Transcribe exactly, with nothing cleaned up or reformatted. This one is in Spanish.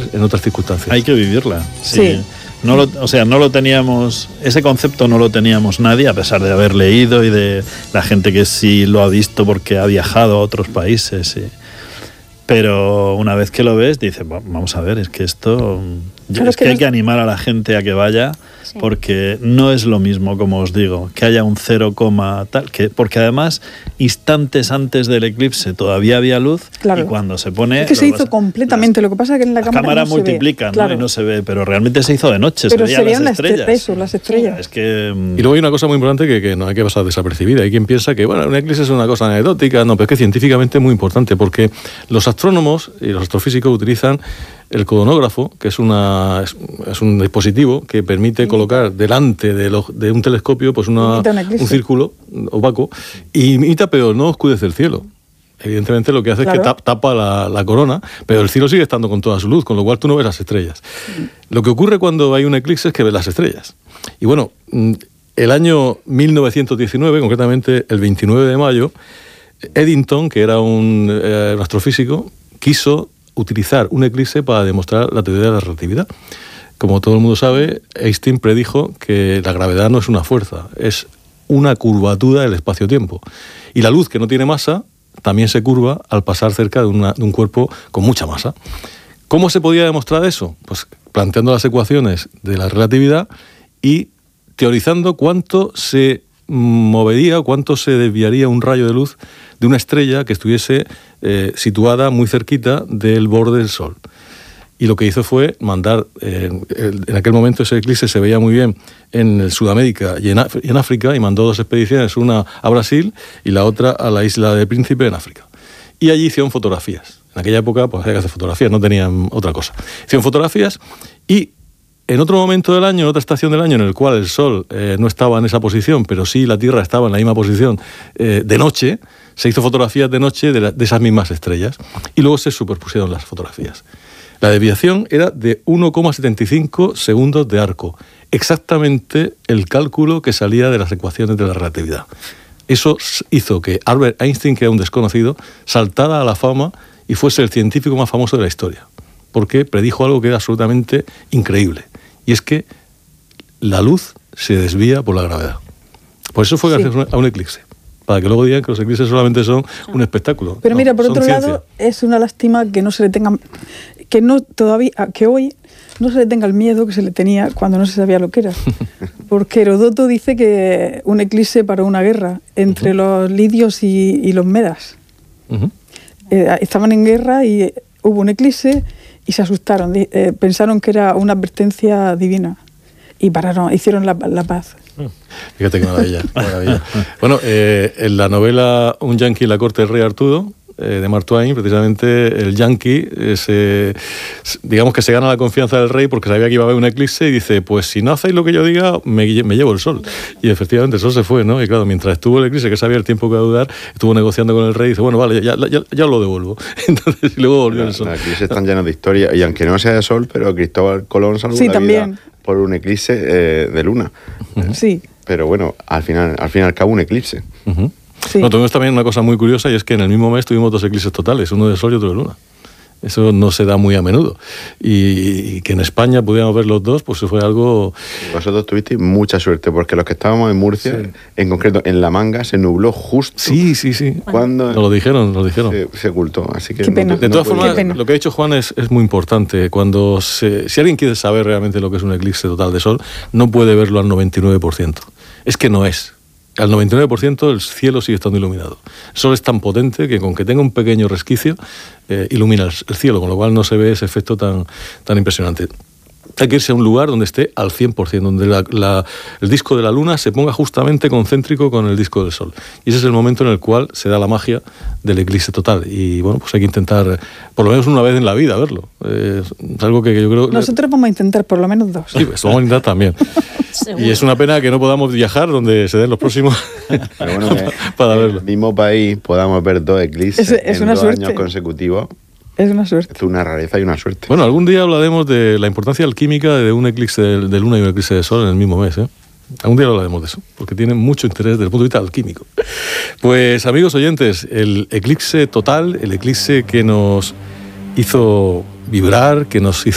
en otras circunstancias. Hay que vivirla. Sí. Sí. No lo, o sea, no lo teníamos, ese concepto no lo teníamos nadie, a pesar de haber leído y de la gente que sí lo ha visto porque ha viajado a otros países. Sí. Pero una vez que lo ves, dices, vamos a ver, es que esto... Claro, es que, que hay no... que animar a la gente a que vaya, sí. Porque no es lo mismo, como os digo, que haya un cero, tal, que porque además instantes antes del eclipse todavía había luz, claro. Y cuando se pone... Es que se hizo pasa, completamente, las, lo que pasa es que en la cámara, cámara no multiplica, se ve, claro. ¿no? Y no se ve, pero realmente se hizo de noche, pero se serían veían las estrellas. Las eso, las estrellas. Es que... Y luego hay una cosa muy importante que, que no hay que pasar desapercibida. Hay quien piensa que, bueno, un eclipse es una cosa anecdótica, no, pero es que científicamente es muy importante, porque los astrónomos y los astrofísicos utilizan el cosmógrafo, que es, una, es, es un dispositivo que permite sí. colocar delante de, lo, de un telescopio pues una, un círculo opaco y imita, pero no oscurece el cielo. Evidentemente lo que hace claro. es que tapa la, la corona, pero el cielo sigue estando con toda su luz, con lo cual tú no ves las estrellas. Sí. Lo que ocurre cuando hay un eclipse es que ves las estrellas. Y bueno, el año mil novecientos diecinueve, concretamente el veintinueve de mayo, Eddington, que era un, eh, un astrofísico, quiso utilizar un eclipse para demostrar la teoría de la relatividad. Como todo el mundo sabe, Einstein predijo que la gravedad no es una fuerza, es una curvatura del espacio-tiempo. Y la luz, que no tiene masa, también se curva al pasar cerca de, una, de un cuerpo con mucha masa. ¿Cómo se podía demostrar eso? Pues planteando las ecuaciones de la relatividad y teorizando cuánto se movería, cuánto se desviaría un rayo de luz de una estrella que estuviese eh, situada muy cerquita del borde del Sol. Y lo que hizo fue mandar, eh, en aquel momento ese eclipse se veía muy bien en Sudamérica y en, en África, y mandó dos expediciones, una a Brasil y la otra a la isla de Príncipe en África. Y allí hicieron fotografías. En aquella época pues había que hacer fotografías, no tenían otra cosa. Hicieron fotografías y en otro momento del año, en otra estación del año en el cual el Sol eh, no estaba en esa posición, pero sí la Tierra estaba en la misma posición eh, de noche, se hizo fotografías de noche de, la, de esas mismas estrellas y luego se superpusieron las fotografías. La desviación era de uno coma setenta y cinco segundos de arco, exactamente el cálculo que salía de las ecuaciones de la relatividad. Eso hizo que Albert Einstein, que era un desconocido, saltara a la fama y fuese el científico más famoso de la historia, porque predijo algo que era absolutamente increíble, y es que la luz se desvía por la gravedad. Por eso fue gracias sí. a un eclipse, para que luego digan que los eclipses solamente son un espectáculo. Pero no, mira, por otro ciencia. lado, es una lástima que no se le tenga, que no todavía, que hoy no se le tenga el miedo que se le tenía cuando no se sabía lo que era. Porque Herodoto dice que un eclipse paró una guerra entre uh-huh. los lidios y, y los medas. Uh-huh. Eh, estaban en guerra y hubo un eclipse y se asustaron, eh, pensaron que era una advertencia divina y pararon, hicieron la, la paz. Fíjate qué maravilla. Qué maravilla. Bueno, eh, en la novela Un yanqui en la corte del rey Arturo, eh, de Mark Twain, precisamente el yanqui, eh, se, digamos que se gana la confianza del rey porque sabía que iba a haber un eclipse y dice, pues si no hacéis lo que yo diga, me, me llevo el sol. Y efectivamente el sol se fue, ¿no? Y claro, mientras estuvo el eclipse, que sabía el tiempo que iba a durar, estuvo negociando con el rey y dice, bueno, vale, ya, ya, ya lo devuelvo. Entonces, y luego volvió la, el sol. Los eclipses están llenos de historia, y aunque no sea de sol, pero Cristóbal Colón salvó sí, la también. vida por un eclipse eh, de luna. Uh-huh. Sí. Pero bueno, al final, al fin y al cabo, un eclipse. Uh-huh. Sí. No, tuvimos también una cosa muy curiosa, y es que en el mismo mes tuvimos dos eclipses totales, uno de sol y otro de luna. Eso no se da muy a menudo. Y, y que en España pudiéramos ver los dos, pues fue algo... Vosotros tuvisteis mucha suerte, porque los que estábamos en Murcia, sí. en concreto en La Manga, se nubló justo... Sí, sí, sí. Cuando nos lo dijeron, nos lo dijeron. Se, se ocultó, así que... Qué pena. No, de todas no formas, lo que ha dicho Juan es, es muy importante. Cuando se, si alguien quiere saber realmente lo que es un eclipse total de sol, no puede verlo al noventa y nueve por ciento. Es que no es. Al noventa y nueve por ciento el cielo sigue estando iluminado. El sol es tan potente que con que tenga un pequeño resquicio, eh, ilumina el, el cielo, con lo cual no se ve ese efecto tan, tan impresionante. Hay que irse a un lugar donde esté al cien por ciento, donde la, la, el disco de la luna se ponga justamente concéntrico con el disco del sol. Y ese es el momento en el cual se da la magia del eclipse total. Y bueno, pues hay que intentar, por lo menos una vez en la vida, verlo. Eh, es algo que yo creo... Nosotros vamos a intentar por lo menos dos. Sí, pues vamos a intentar también. Y es una pena que no podamos viajar donde se den los próximos Pero bueno, que para en verlo. el mismo país podamos ver dos eclipses es, es en una dos suerte. años consecutivos. Es una suerte. Es una rareza y una suerte. Bueno, algún día hablaremos de la importancia alquímica de un eclipse de, de luna y un eclipse de sol en el mismo mes, ¿eh? Algún día hablaremos de eso, porque tiene mucho interés desde el punto de vista alquímico. Pues, amigos oyentes, el eclipse total, el eclipse que nos hizo vibrar, que nos hizo